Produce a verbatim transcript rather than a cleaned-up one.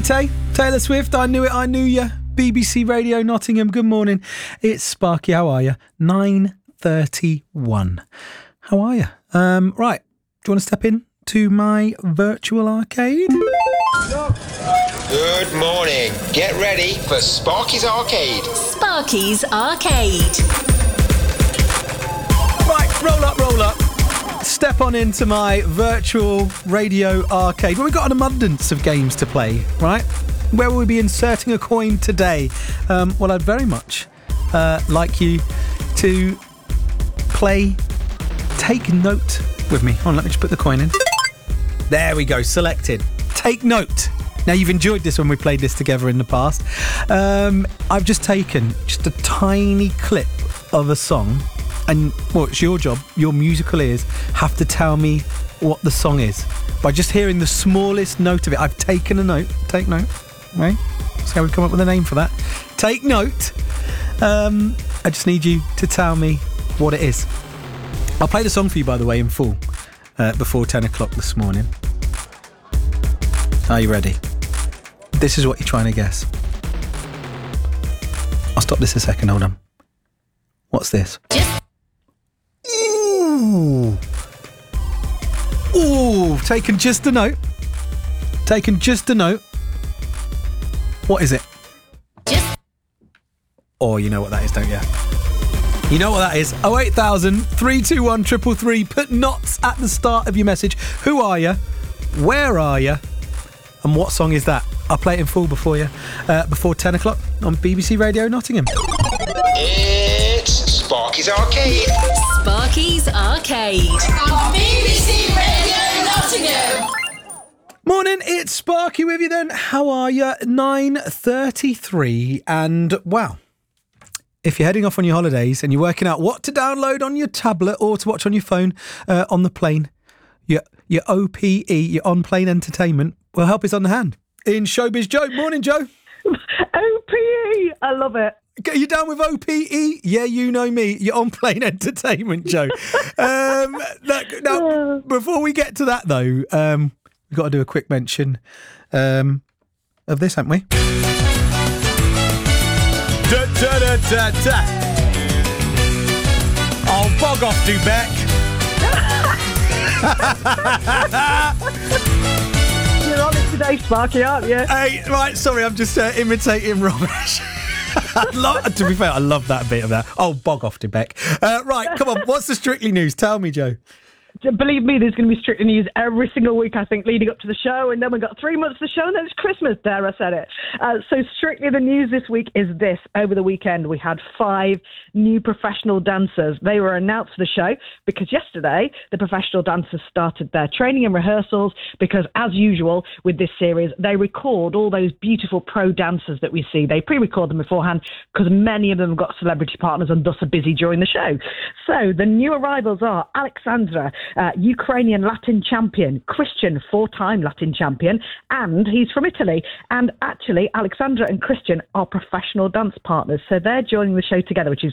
Tay, Taylor Swift, I Knew It, I Knew Ya. B B C Radio Nottingham, good morning. It's Sparky, how are you? nine thirty-one. How are you? Um, right, do you want to step in to my virtual arcade? Good morning. Get ready for Sparky's Arcade. Sparky's Arcade. Right, roll up, roll up. Step on into my virtual radio arcade. Well, we've got an abundance of games to play, right? Where will we be inserting a coin today? Um, well, I'd very much uh, like you to play Take Note with me. Hold on, let me just put the coin in. There we go, selected. Take Note. Now, you've enjoyed this when we played this together in the past. Um, I've just taken just a tiny clip of a song, and, well, it's your job, your musical ears have to tell me what the song is. By just hearing the smallest note of it, I've taken a note. Take note. Right? So we've come up with a name for that. Take note. Um, I just need you to tell me what it is. I'll play the song for you, by the way, in full uh, before ten o'clock this morning. Are you ready? This is what you're trying to guess. I'll stop this a second. Hold on. What's this? Ooh. Ooh. Taken just a note. Taken just a note. What is it? Just. Oh, you know what that is, don't you? You know what that is. oh eight thousand, three two one, three three three. Put knots at the start of your message. Who are you? Where are you? And what song is that? I'll play it in full before you, uh, before ten o'clock on B B C Radio Nottingham. It's Sparky's Arcade. Sparky's Arcade. On B B C Radio Nottingham. Morning, it's Sparky with you then. How are you? nine thirty-three, and wow, if you're heading off on your holidays and you're working out what to download on your tablet or to watch on your phone uh, on the plane, your, your O P E, your on-plane entertainment, well, help is on the hand. In Showbiz Joe. Morning, Joe. O P E, I love it. Are you down with O P E? Yeah, you know me. You're on plane entertainment, Joe. um, look, now, before we get to that, though, um, we've got to do a quick mention um, of this, haven't we? Da, da, da, da, da. Oh, bog off, Dubeck. You're on it today, Sparky, aren't you? Hey, right, sorry, I'm just uh, imitating Romesh. I love, to be fair, I love that bit of that. Oh, bog off, Dubeck. Uh, right, come on, what's the Strictly News? Tell me, Joe. Believe me, there's going to be Strictly News every single week, I think, leading up to the show. And then we've got three months to the show, and then it's Christmas, dare I said it. Uh, so Strictly the News this week is this. Over the weekend, we had five new professional dancers. They were announced for the show because yesterday, the professional dancers started their training and rehearsals because, as usual with this series, they record all those beautiful pro dancers that we see. They pre-record them beforehand because many of them have got celebrity partners and thus are busy during the show. So the new arrivals are Alexandra, Uh, Ukrainian Latin champion, Christian, four-time Latin champion, and he's from Italy. And actually, Alexandra and Christian are professional dance partners, so they're joining the show together, which is